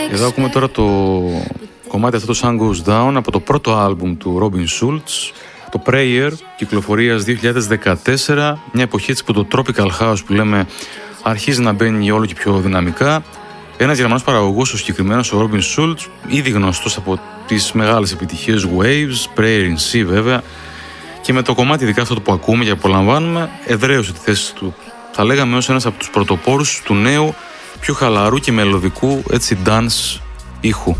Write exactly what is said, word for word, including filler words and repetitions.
Εδώ ακούμε τώρα το κομμάτι αυτό, το Sun Goes Down, από το πρώτο άλμπουμ του Robin Schulz, το Prayer, κυκλοφορίας δύο χιλιάδες δεκατέσσερα, μια εποχή έτσι που το Tropical House που λέμε αρχίζει να μπαίνει όλο και πιο δυναμικά. Ένας Γερμανός παραγωγός, ο συγκεκριμένος ο Robin Schulz, ήδη γνωστός από τις μεγάλες επιτυχίες Waves, Prayer in Sea βέβαια, και με το κομμάτι ειδικά αυτό που ακούμε και απολαμβάνουμε εδραίωσε τη θέση του, θα λέγαμε, ως ένας από τους πρωτοπόρους του νέου, πιο χαλαρού και μελωδικού έτσι dance ήχου.